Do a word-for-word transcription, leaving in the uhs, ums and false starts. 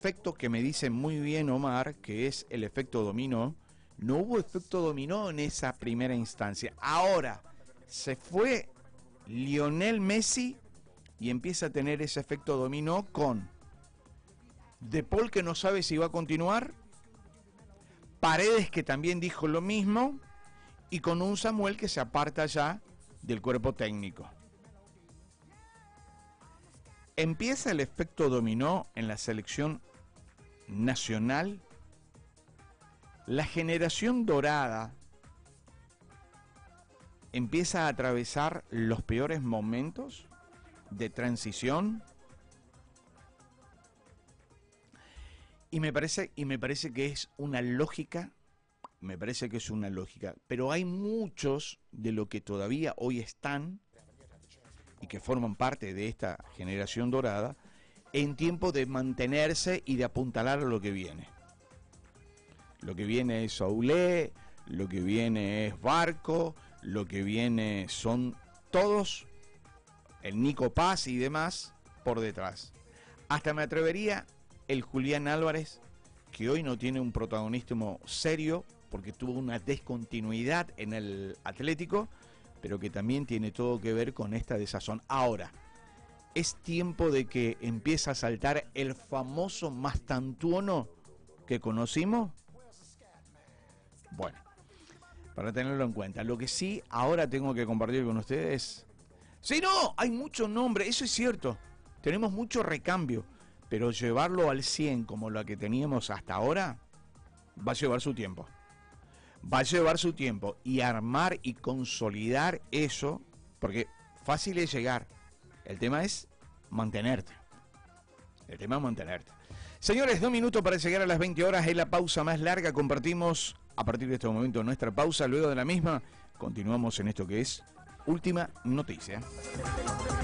efecto que me dice muy bien Omar, que es el efecto dominó. No hubo efecto dominó en esa primera instancia. Ahora se fue Lionel Messi y empieza a tener ese efecto dominó con De Paul, que no sabe si va a continuar, Paredes, que también dijo lo mismo, y con un Samuel que se aparta ya del cuerpo técnico. Empieza el efecto dominó en la selección nacional. La generación dorada empieza a atravesar los peores momentos de transición y me parece y me parece que es una lógica, me parece que es una lógica, pero hay muchos de los que todavía hoy están y que forman parte de esta generación dorada en tiempo de mantenerse y de apuntalar lo que viene. Lo que viene es Soulé, lo que viene es Barco, lo que viene son todos, el Nico Paz y demás, por detrás. Hasta me atrevería el Julián Álvarez, que hoy no tiene un protagonismo serio, porque tuvo una descontinuidad en el Atlético, pero que también tiene todo que ver con esta desazón. Ahora, es tiempo de que empiece a saltar el famoso Mastantuono que conocimos. Bueno, para tenerlo en cuenta. Lo que sí ahora tengo que compartir con ustedes. Sí, no, hay mucho nombre, eso es cierto. Tenemos mucho recambio, pero llevarlo al cien como la que teníamos hasta ahora va a llevar su tiempo. Va a llevar su tiempo y armar y consolidar eso, porque fácil es llegar. El tema es mantenerte. El tema es mantenerte. Señores, dos minutos para llegar a las veinte horas. Es la pausa más larga. Compartimos a partir de este momento nuestra pausa. Luego de la misma, continuamos en esto que es Última Noticia.